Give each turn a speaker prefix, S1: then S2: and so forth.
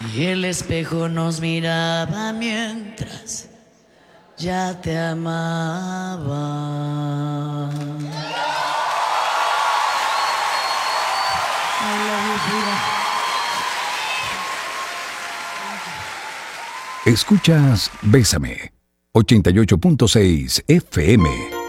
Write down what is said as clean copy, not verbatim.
S1: Y el espejo nos miraba mientras ya te amaba. I love you, Frida.
S2: Escuchas Bésame, 88.6 FM.